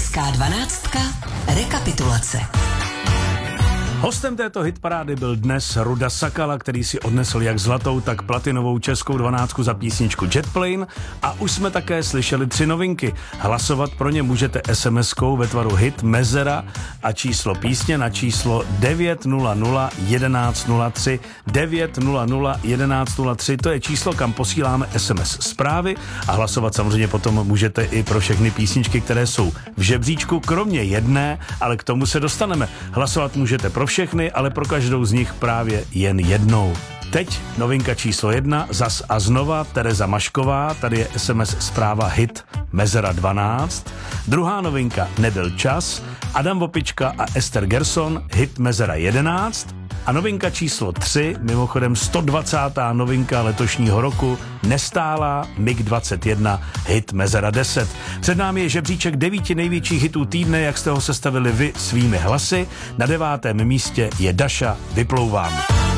Hezká dvanáctka. Rekapitulace. Hostem této hitparády byl dnes Ruda Sakala, který si odnesl jak zlatou, tak platinovou českou 12 za písničku Jet Plane a už jsme také slyšeli 3 novinky. Hlasovat pro ně můžete SMS-kou ve tvaru hit mezera a číslo písně na číslo 900 1103. 900 1103, to je číslo, kam posíláme SMS zprávy a hlasovat samozřejmě potom můžete i pro všechny písničky, které jsou v žebříčku, kromě jedné, ale k tomu se dostaneme. Hlasovat můžete pro všechny, ale pro každou z nich právě jen jednou. Teď novinka číslo 1, zas a znova Tereza Mašková, tady je SMS zpráva hit mezera 12. Druhá novinka Nebyl čas, Adam Vopička a Ester Gerson, hit mezera 11. A novinka číslo 3, mimochodem 120. novinka letošního roku, Nestálá MiG-21, hit mezera 10. Před námi je žebříček 9 největších hitů týdne, jak jste ho sestavili vy svými hlasy. Na 9. místě je Daša Vyplouvám.